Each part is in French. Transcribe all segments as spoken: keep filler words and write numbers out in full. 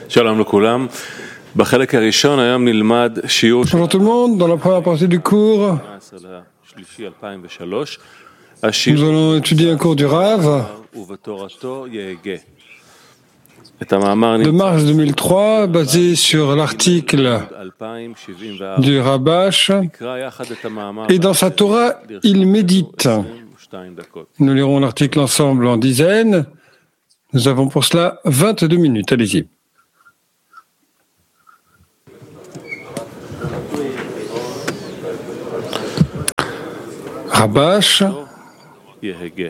Shalom לכולם. בחלק הראשון היום נלמד שיעור של Bonjour tout le monde, dans la première partie du cours, השלישי אלפיים ושלוש, nous השיעור allons étudier un cours du Rav ובתורתו יהגה. את המאמר de mars deux mille trois, basé sur l'article אלפיים שבעים וארבע. du Rabash, נקרא יחד את המאמר et dans sa Torah, il médite. עשרים ושתיים דקות. Nous lirons l'article ensemble en dizaines. Nous avons pour cela vingt-deux minutes. Allez-y. Rabash, יהגה.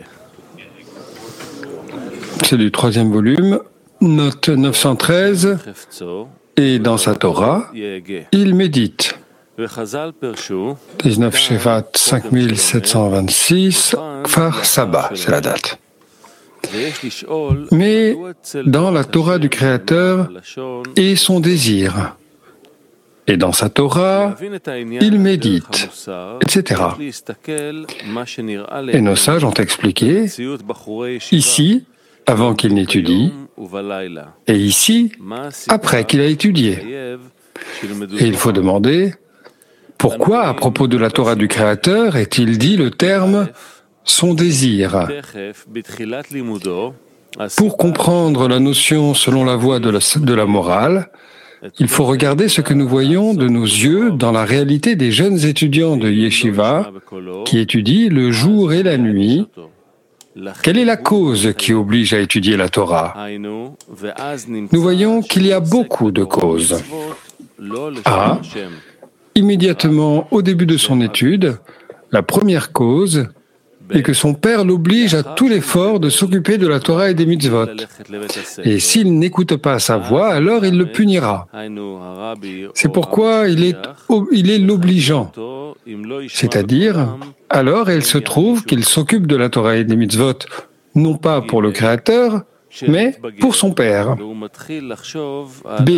c'est du troisième volume, note neuf cent treize, חפצו et dans sa Torah, יהגה. il médite. וחז"ל פירשו dix-neuf Shevat cinq mille sept cent vingt-six, Kfar Saba, c'est la date. ויש לשאול Mais מדוע אצל dans la Torah du Créateur הלשון est son désir. Et dans sa Torah, להבין את העניין il דרך médite, המוסר, et cetera. צריך להסתכל מה שנראה Et nos sages ont expliqué, מציאות בחורי ישיבה ici, avant qu'il n'étudie, ביום ובלילה. et ici, מה הסיבה après qu'il a étudié. לחייב שילמדו Et il faut תורה? demander, pourquoi à propos de la Torah du Créateur est-il dit le terme « son désir » תכף, בתחילת לימודו, Pour comprendre la notion selon la voie de la, de la morale, il faut regarder ce que nous voyons de nos yeux dans la réalité des jeunes étudiants de Yeshiva qui étudient le jour et la nuit. Quelle est la cause qui oblige à étudier la Torah? Nous voyons qu'il y a beaucoup de causes. A. Immédiatement au début de son étude, la première cause est que son père l'oblige à tout l'effort de s'occuper de la Torah et des mitzvot. Et s'il n'écoute pas sa voix, alors il le punira. C'est pourquoi il est, il est l'obligeant. C'est-à-dire, alors il se trouve qu'il s'occupe de la Torah et des mitzvot, non pas pour le Créateur, mais pour son père. B.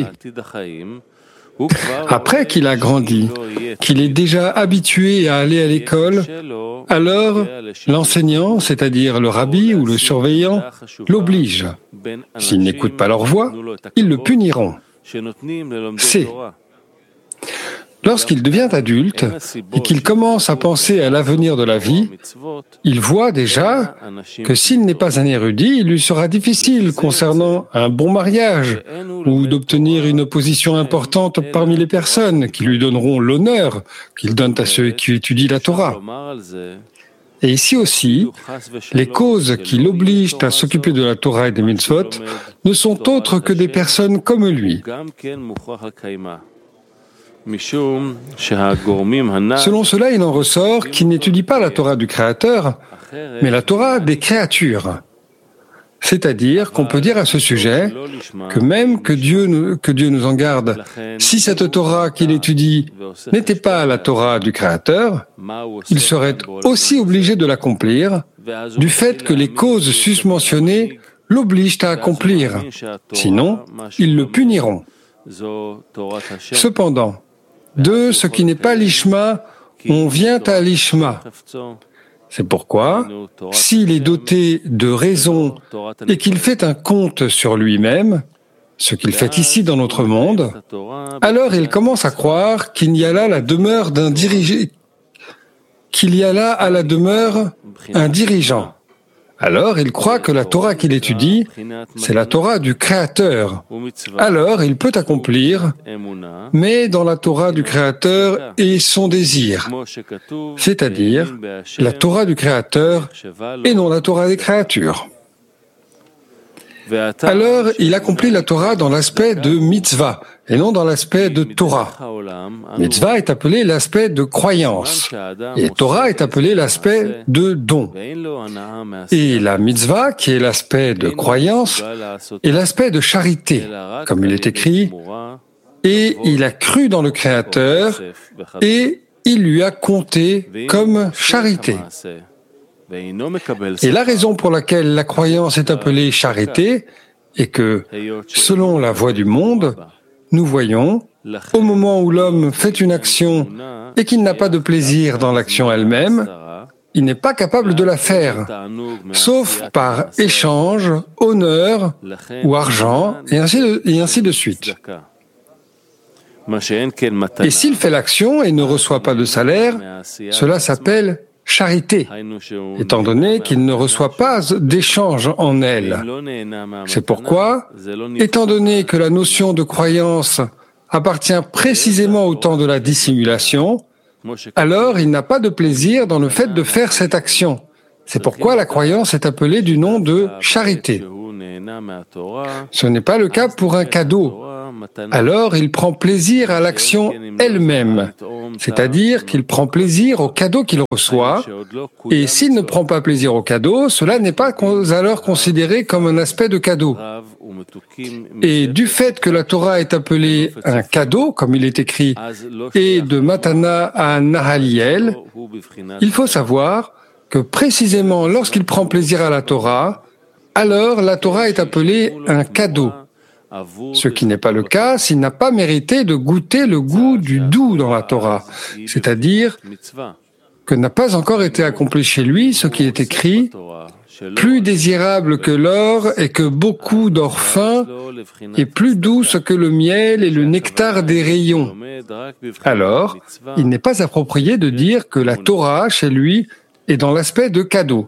Après qu'il a grandi, qu'il est déjà habitué à aller à l'école, alors l'enseignant, c'est-à-dire le rabbi ou le surveillant, l'oblige. S'il n'écoute pas leur voix, ils le puniront. C. Lorsqu'il devient adulte et qu'il commence à penser à l'avenir de la vie, il voit déjà que s'il n'est pas un érudit, il lui sera difficile concernant un bon mariage ou d'obtenir une position importante parmi les personnes qui lui donneront l'honneur qu'il donne à ceux qui étudient la Torah. Et ici aussi, les causes qui l'obligent à s'occuper de la Torah et des mitzvot ne sont autres que des personnes comme lui. Selon cela, il en ressort qu'il n'étudie pas la Torah du Créateur, mais la Torah des créatures. C'est-à-dire qu'on peut dire à ce sujet que même que Dieu nous, que Dieu nous en garde, si cette Torah qu'il étudie n'était pas la Torah du Créateur, il serait aussi obligé de l'accomplir du fait que les causes susmentionnées l'obligent à accomplir. Sinon, ils le puniront. Cependant, de ce qui n'est pas l'ishma, on vient à l'ishma. C'est pourquoi, s'il est doté de raison et qu'il fait un compte sur lui-même, ce qu'il fait ici dans notre monde, alors il commence à croire qu'il y a là la demeure d'un dirigé, qu'il y a là à la demeure un dirigeant. Alors il croit que la Torah qu'il étudie, c'est la Torah du Créateur. Alors il peut accomplir, mais dans la Torah du Créateur est son désir, c'est-à-dire la Torah du Créateur et non la Torah des créatures. Alors il accomplit la Torah dans l'aspect de mitzvah et non dans l'aspect de Torah. Mitzvah est appelé l'aspect de croyance et Torah est appelé l'aspect de don. Et la mitzvah, qui est l'aspect de croyance, est l'aspect de charité, comme il est écrit, et il a cru dans le Créateur et il lui a compté comme charité. Et la raison pour laquelle la croyance est appelée charité est que, selon la voie du monde, nous voyons, au moment où l'homme fait une action et qu'il n'a pas de plaisir dans l'action elle-même, il n'est pas capable de la faire, sauf par échange, honneur ou argent, et ainsi de, et ainsi de suite. Et s'il fait l'action et ne reçoit pas de salaire, cela s'appelle charité, étant donné qu'il ne reçoit pas d'échange en elle. C'est pourquoi, étant donné que la notion de croyance appartient précisément au temps de la dissimulation, alors il n'a pas de plaisir dans le fait de faire cette action. C'est pourquoi la croyance est appelée du nom de charité. Ce n'est pas le cas pour un cadeau. Alors il prend plaisir à l'action elle-même, c'est-à-dire qu'il prend plaisir au cadeau qu'il reçoit, et s'il ne prend pas plaisir au cadeau, cela n'est pas alors considéré comme un aspect de cadeau. Et du fait que la Torah est appelée un cadeau, comme il est écrit, et de Matana à Nahaliel, il faut savoir que précisément lorsqu'il prend plaisir à la Torah, alors la Torah est appelée un cadeau. Ce qui n'est pas le cas s'il n'a pas mérité de goûter le goût du doux dans la Torah, c'est-à-dire que n'a pas encore été accompli chez lui ce qui est écrit « plus désirable que l'or et que beaucoup d'or fin, et plus douce que le miel et le nectar des rayons ». Alors, il n'est pas approprié de dire que la Torah, chez lui, est dans l'aspect de cadeau.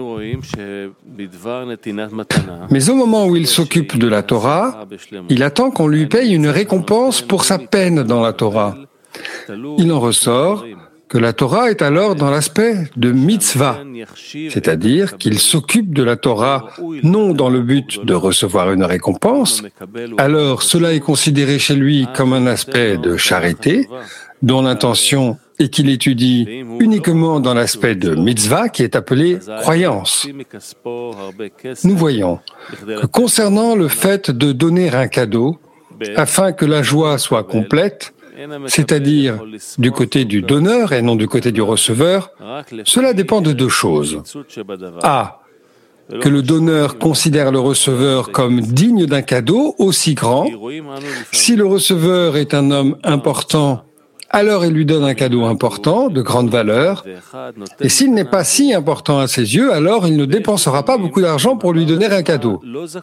Mais au moment où il s'occupe de la Torah, il attend qu'on lui paye une récompense pour sa peine dans la Torah. Il en ressort que la Torah est alors dans l'aspect de mitzvah, c'est-à-dire qu'il s'occupe de la Torah non dans le but de recevoir une récompense, alors cela est considéré chez lui comme un aspect de charité, dont l'intention est qu'il étudie uniquement dans l'aspect de mitzvah qui est appelé croyance. Nous voyons que concernant le fait de donner un cadeau, afin que la joie soit complète, c'est-à-dire du côté du donneur et non du côté du receveur, cela dépend de deux choses. A. Que le donneur considère le receveur comme digne d'un cadeau aussi grand. Si le receveur est un homme important, alors il lui donne un cadeau important, de grande valeur, et s'il n'est pas si important à ses yeux, alors il ne dépensera pas beaucoup d'argent pour lui donner un cadeau.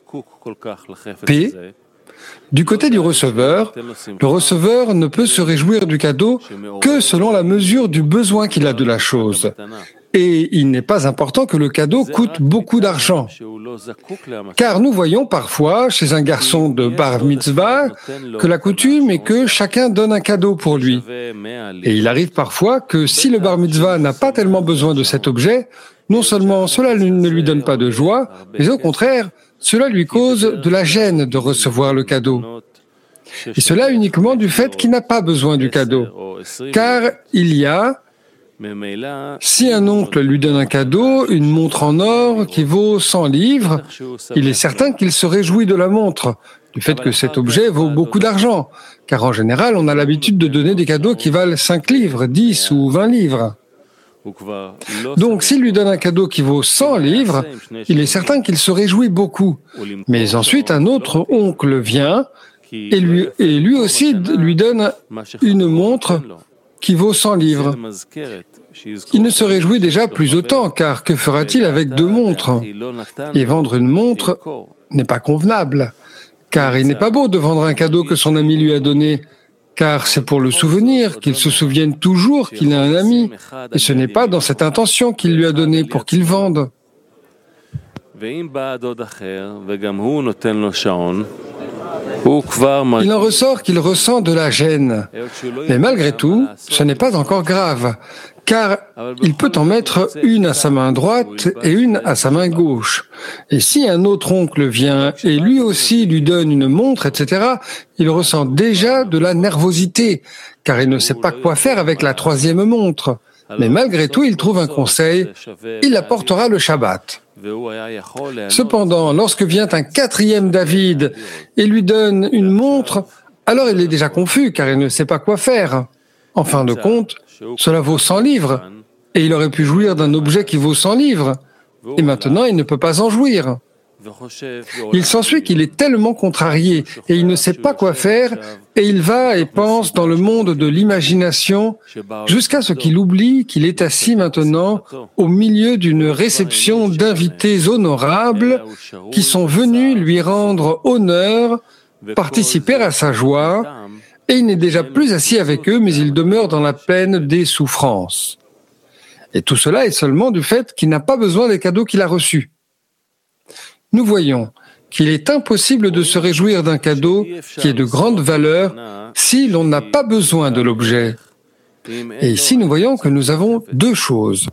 P. Du côté du receveur, le receveur ne peut se réjouir du cadeau que selon la mesure du besoin qu'il a de la chose. Et il n'est pas important que le cadeau coûte beaucoup d'argent. Car nous voyons parfois, chez un garçon de bar mitzvah, que la coutume est que chacun donne un cadeau pour lui. Et il arrive parfois que si le bar mitzvah n'a pas tellement besoin de cet objet, non seulement cela ne lui donne pas de joie, mais au contraire, cela lui cause de la gêne de recevoir le cadeau. Et cela uniquement du fait qu'il n'a pas besoin du cadeau. Car il y a, si un oncle lui donne un cadeau, une montre en or qui vaut cent livres, il est certain qu'il se réjouit de la montre, du fait que cet objet vaut beaucoup d'argent. Car en général, on a l'habitude de donner des cadeaux qui valent cinq livres, dix ou vingt livres. Donc, s'il lui donne un cadeau qui vaut cent livres, il est certain qu'il se réjouit beaucoup. Mais ensuite, un autre oncle vient et lui, et lui aussi lui donne une montre qui vaut cent livres. Il ne se réjouit déjà plus autant, car que fera-t-il avec deux montres? Et vendre une montre n'est pas convenable, car il n'est pas beau de vendre un cadeau que son ami lui a donné, car c'est pour le souvenir, qu'il se souvienne toujours qu'il a un ami, et ce n'est pas dans cette intention qu'il lui a donné pour qu'il vende. Il en ressort qu'il ressent de la gêne. Mais malgré tout, ce n'est pas encore grave, car il peut en mettre une à sa main droite et une à sa main gauche. Et si un autre oncle vient et lui aussi lui donne une montre, et cetera, il ressent déjà de la nervosité, car il ne sait pas quoi faire avec la troisième montre. Mais malgré tout, il trouve un conseil, il apportera le Shabbat. Cependant, lorsque vient un quatrième David et lui donne une montre, alors il est déjà confus car il ne sait pas quoi faire. En fin de compte, cela vaut cent livres et il aurait pu jouir d'un objet qui vaut cent livres. Et maintenant, il ne peut pas en jouir. Il s'ensuit qu'il est tellement contrarié et il ne sait pas quoi faire et il va et pense dans le monde de l'imagination jusqu'à ce qu'il oublie qu'il est assis maintenant au milieu d'une réception d'invités honorables qui sont venus lui rendre honneur, participer à sa joie, et il n'est déjà plus assis avec eux, mais il demeure dans la peine des souffrances. Et tout cela est seulement du fait qu'il n'a pas besoin des cadeaux qu'il a reçus. Nous voyons qu'il est impossible de se réjouir d'un cadeau qui est de grande valeur si l'on n'a pas besoin de l'objet. Et ici, nous voyons que nous avons deux choses.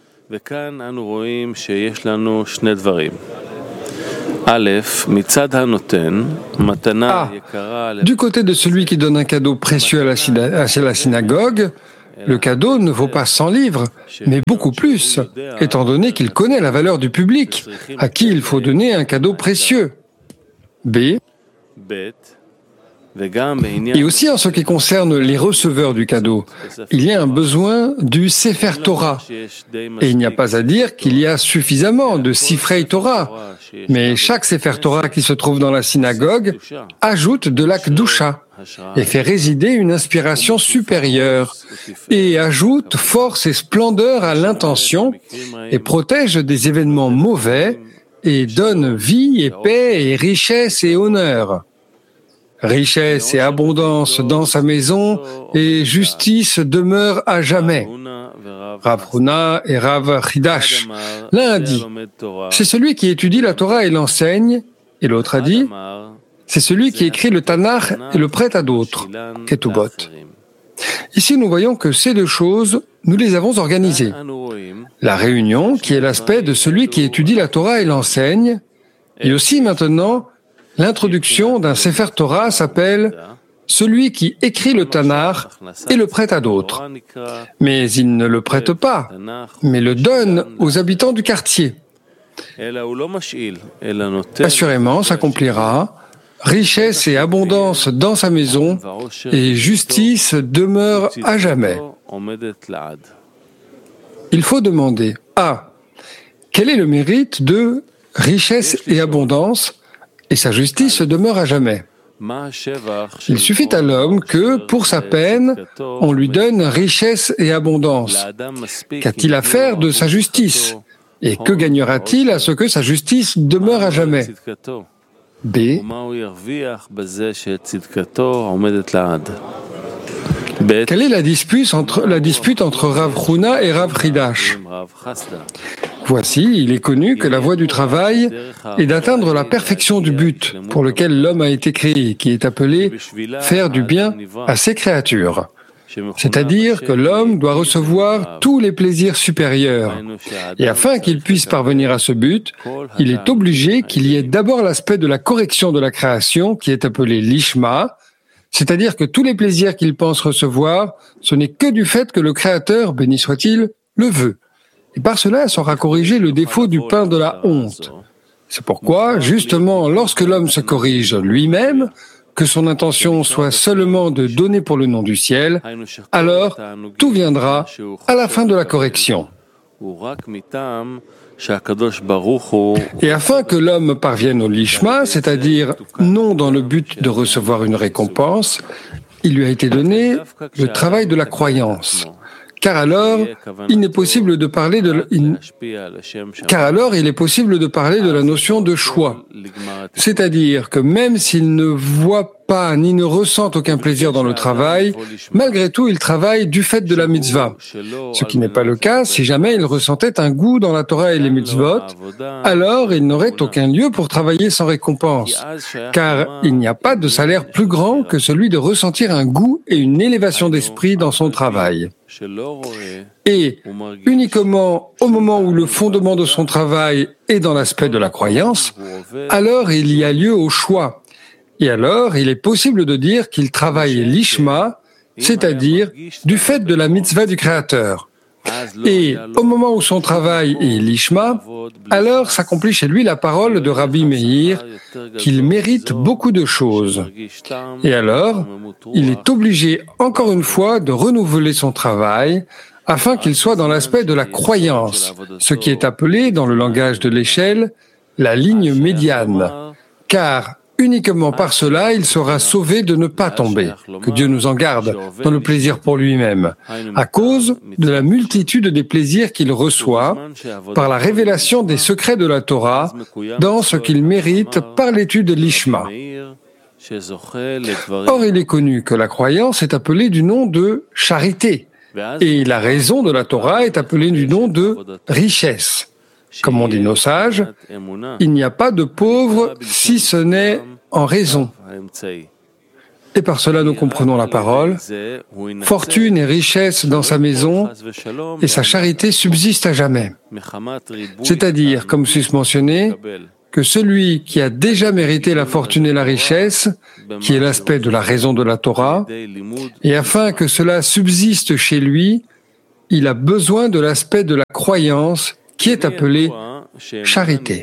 Ah, du côté de celui qui donne un cadeau précieux à la, syna- à la synagogue, le cadeau ne vaut pas cent livres, mais beaucoup plus, étant donné qu'il connaît la valeur du public, à qui il faut donner un cadeau précieux. B. Et aussi en ce qui concerne les receveurs du cadeau, il y a un besoin du Sefer Torah. Et il n'y a pas à dire qu'il y a suffisamment de Sifrei Torah, mais chaque Sefer Torah qui se trouve dans la synagogue ajoute de la Kedusha et fait résider une inspiration supérieure et ajoute force et splendeur à l'intention et protège des événements mauvais et donne vie et paix et richesse et honneur. Richesse et abondance dans sa maison et justice demeurent à jamais. Rav Huna et Rav Hidash. L'un a dit, c'est celui qui étudie la Torah et l'enseigne, et l'autre a dit, c'est celui qui écrit le Tanakh et le prête à d'autres, Ketubot. Ici, nous voyons que ces deux choses, nous les avons organisées. La réunion, qui est l'aspect de celui qui étudie la Torah et l'enseigne, et aussi maintenant, l'introduction d'un Sefer Torah s'appelle « celui qui écrit le Tanakh et le prête à d'autres ». Mais il ne le prête pas, mais le donne aux habitants du quartier. Assurément s'accomplira richesse et abondance dans sa maison, et justice demeure à jamais. Il faut demander A. Quel est le mérite de richesse et abondance, et sa justice demeure à jamais? Il suffit à l'homme que, pour sa peine, on lui donne richesse et abondance. Qu'a-t-il à faire de sa justice? Et que gagnera-t-il à ce que sa justice demeure à jamais? B. Quelle est la dispute entre, la dispute entre Rav Huna et Rav Hidash? Voici, il est connu que la voie du travail est d'atteindre la perfection du but pour lequel l'homme a été créé, qui est appelé « faire du bien à ses créatures ». C'est-à-dire que l'homme doit recevoir tous les plaisirs supérieurs. Et afin qu'il puisse parvenir à ce but, il est obligé qu'il y ait d'abord l'aspect de la correction de la création, qui est appelé l'ishma, c'est-à-dire que tous les plaisirs qu'il pense recevoir, ce n'est que du fait que le Créateur, béni soit-il, le veut. Et par cela sera corrigé le défaut du pain de la honte. C'est pourquoi, justement, lorsque l'homme se corrige lui-même, que son intention soit seulement de donner pour le nom du ciel, alors tout viendra à la fin de la correction. Et afin que l'homme parvienne au lishma, c'est-à-dire non dans le but de recevoir une récompense, il lui a été donné le travail de la croyance. Car alors, il n'est possible de parler de, il, car alors, il est possible de parler de la notion de choix. C'est-à-dire que même s'il ne voit pas ni ne ressent aucun plaisir dans le travail, malgré tout, il travaille du fait de la mitzvah. Ce qui n'est pas le cas si jamais il ressentait un goût dans la Torah et les mitzvot, alors il n'aurait aucun lieu pour travailler sans récompense. Car il n'y a pas de salaire plus grand que celui de ressentir un goût et une élévation d'esprit dans son travail. Et uniquement au moment où le fondement de son travail est dans l'aspect de la croyance, alors il y a lieu au choix. Et alors, il est possible de dire qu'il travaille l'ishma, c'est-à-dire du fait de la mitzvah du Créateur. Et au moment où son travail est l'ishma, alors s'accomplit chez lui la parole de Rabbi Meir, qu'il mérite beaucoup de choses. Et alors, il est obligé encore une fois de renouveler son travail, afin qu'il soit dans l'aspect de la croyance, ce qui est appelé, dans le langage de l'échelle, la ligne médiane, car uniquement par cela, il sera sauvé de ne pas tomber, que Dieu nous en garde, dans le plaisir pour lui-même, à cause de la multitude des plaisirs qu'il reçoit par la révélation des secrets de la Torah, dans ce qu'il mérite par l'étude de l'Ishma. Or, il est connu que la croyance est appelée du nom de charité, et la raison de la Torah est appelée du nom de richesse. Comme on dit nos sages, il n'y a pas de pauvre si ce n'est en raison. Et par cela nous comprenons la parole, fortune et richesse dans sa maison, et sa charité subsiste à jamais. C'est-à-dire, comme sus mentionné, que celui qui a déjà mérité la fortune et la richesse, qui est l'aspect de la raison de la Torah, et afin que cela subsiste chez lui, il a besoin de l'aspect de la croyance, qui est appelée charité.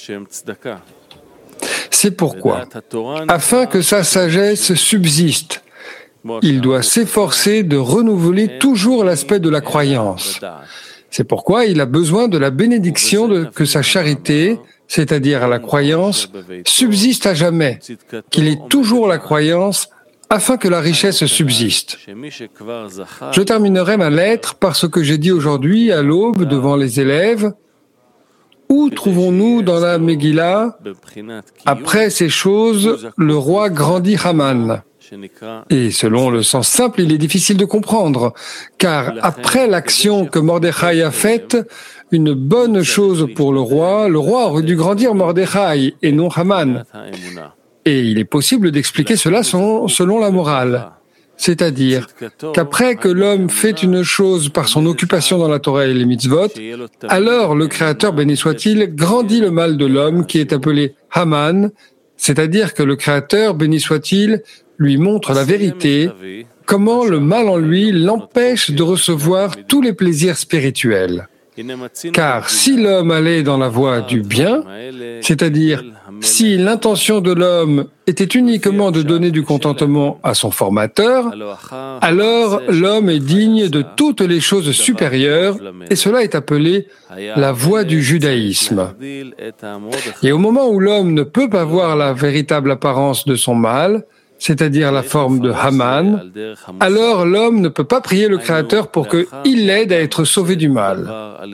C'est pourquoi, afin que sa sagesse subsiste, il doit s'efforcer de renouveler toujours l'aspect de la croyance. C'est pourquoi il a besoin de la bénédiction de que sa charité, c'est-à-dire la croyance, subsiste à jamais, qu'il ait toujours la croyance, afin que la richesse subsiste. Je terminerai ma lettre par ce que j'ai dit aujourd'hui à l'aube devant les élèves. Où trouvons-nous dans la Megillah, après ces choses, le roi grandit Haman? Et selon le sens simple, il est difficile de comprendre, car après l'action que Mordechai a faite, une bonne chose pour le roi, le roi aurait dû grandir Mordechai et non Haman. Et il est possible d'expliquer cela selon, selon la morale. C'est-à-dire qu'après que l'homme fait une chose par son occupation dans la Torah et les mitzvot, alors le Créateur, béni soit-il, grandit le mal de l'homme qui est appelé Haman, c'est-à-dire que le Créateur, béni soit-il, lui montre la vérité, comment le mal en lui l'empêche de recevoir tous les plaisirs spirituels. Car si l'homme allait dans la voie du bien, c'est-à-dire si l'intention de l'homme était uniquement de donner du contentement à son formateur, alors l'homme est digne de toutes les choses supérieures, et cela est appelé la voie du judaïsme. Et au moment où l'homme ne peut pas voir la véritable apparence de son mal, c'est-à-dire la forme de Haman, alors l'homme ne peut pas prier le Créateur pour qu'il l'aide à être sauvé du mal.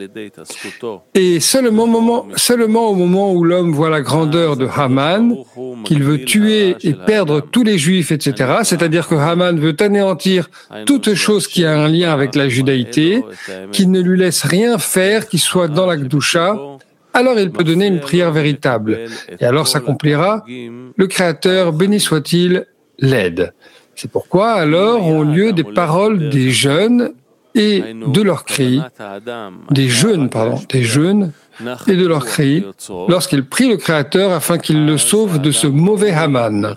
Et seulement, moment, seulement au moment où l'homme voit la grandeur de Haman, qu'il veut tuer et perdre tous les Juifs, et cetera, c'est-à-dire que Haman veut anéantir toute chose qui a un lien avec la judaïté, qu'il ne lui laisse rien faire qui soit dans la Kedusha, alors il peut donner une prière véritable. Et alors s'accomplira, le Créateur, béni soit-il, l'aide. C'est pourquoi alors ont lieu des paroles des jeunes et de leurs cris, des jeûnes, pardon, des jeûnes et de leurs cris, lorsqu'ils prient le Créateur afin qu'il le sauve de ce mauvais Haman.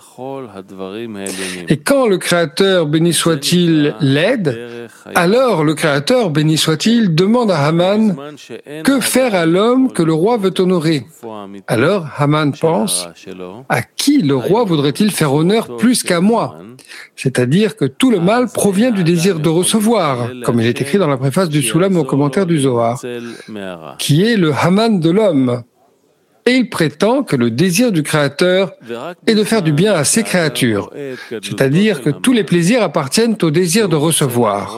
Et quand le Créateur, béni soit-il, l'aide, alors le Créateur, béni soit-il, demande à Haman « Que faire à l'homme que le roi veut honorer ?» Alors Haman pense « À qui le roi voudrait-il faire honneur plus qu'à moi ?» C'est-à-dire que tout le mal provient du désir de recevoir, comme il est écrit dans la préface du Soulam au commentaire du Zohar, qui est le Haman de l'homme. Et il prétend que le désir du Créateur est de faire du bien à ses créatures, c'est-à-dire que tous les plaisirs appartiennent au désir de recevoir.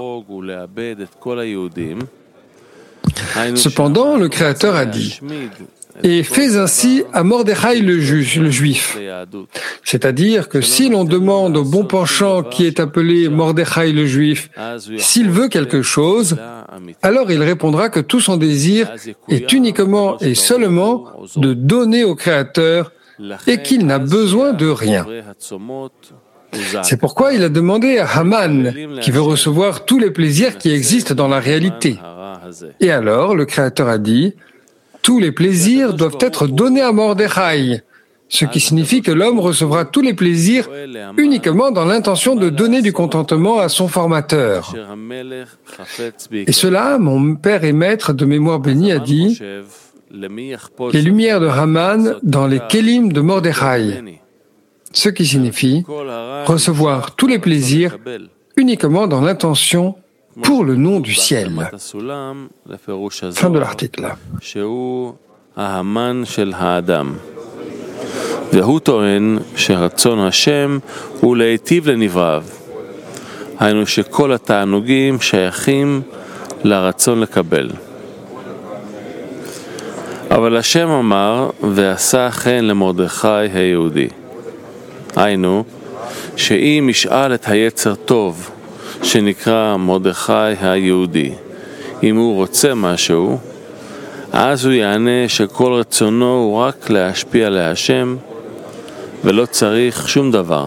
Cependant, le Créateur a dit « Et fais ainsi à Mordechai le, ju- le juif. » C'est-à-dire que si l'on demande au bon penchant qui est appelé Mordechai le juif, s'il veut quelque chose, alors il répondra que tout son désir est uniquement et seulement de donner au Créateur et qu'il n'a besoin de rien. C'est pourquoi il a demandé à Haman, qui veut recevoir tous les plaisirs qui existent dans la réalité. Et alors, le Créateur a dit « Tous les plaisirs doivent être donnés à Mordechai », ce qui signifie que l'homme recevra tous les plaisirs uniquement dans l'intention de donner du contentement à son formateur. Et cela, mon père et maître de mémoire béni a dit « Les lumières de Haman dans les kélim de Mordechai », ce qui signifie recevoir tous les plaisirs uniquement dans l'intention pour le nom du ciel. Fin de l'article. ההמן של האדם. והוא טוען שרצון השם הוא להיטיב לנבראיו. היינו שכל התענוגים שייכים לרצון לקבל. אבל השם אמר ועשה כן למרדכי היהודי. היינו שאם ישאל את היצר טוב שנקרא מרדכי היהודי, אם הוא רוצה משהו, אז הוא יענה שכל רצונו הוא רק להשפיע להשם ולא צריך שום דבר.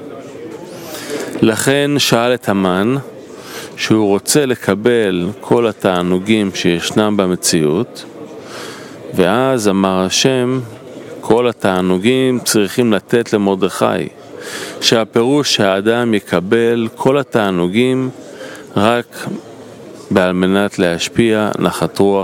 לכן שאל את המן שהוא רוצה לקבל כל התענוגים שישנם במציאות, ואז אמר השם, כל התענוגים צריכים לתת למרדכי, שהפירוש שהאדם יקבל כל התענוגים רק בעל מנת להשפיע נחת רוח